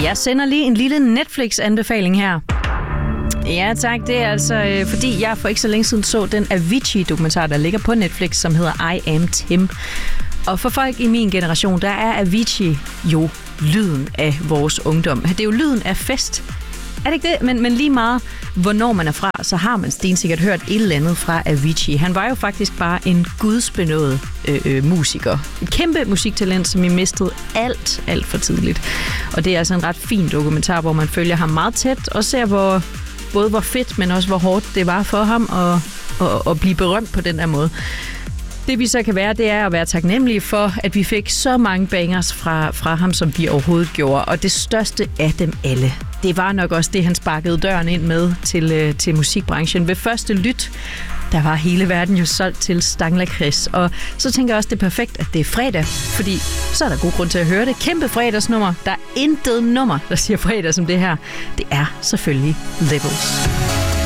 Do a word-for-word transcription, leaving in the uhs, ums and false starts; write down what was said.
Jeg sender lige en lille Netflix-anbefaling her. Ja tak, det er altså øh, fordi jeg for ikke så længe siden så den Avicii-dokumentar, der ligger på Netflix, som hedder I Am Tim. Og for folk i min generation, der er Avicii jo lyden af vores ungdom. Det er jo lyden af fest. Er det ikke det? Men, men lige meget, hvornår man er fra, så har man stensikkert hørt et eller andet fra Avicii. Han var jo faktisk bare en gudsbenået øh, øh, musiker. Et kæmpe musiktalent, som I mistede alt, alt for tidligt. Og det er altså en ret fin dokumentar, hvor man følger ham meget tæt og ser, hvor, både hvor fedt, men også hvor hårdt det var for ham at, at, at blive berømt på den der måde. Det vi så kan være, det er at være taknemmelige for, at vi fik så mange bangers fra, fra ham, som vi overhovedet gjorde. Og det største af dem alle, det var nok også det, han sparkede døren ind med til, til musikbranchen. Ved første lyt, der var hele verden jo solgt til Stangla Chris. Og så tænker jeg også, det er perfekt, at det er fredag, fordi så er der god grund til at høre det. Kæmpe fredagsnummer. Der er intet nummer, der siger fredag som det her. Det er selvfølgelig Levels.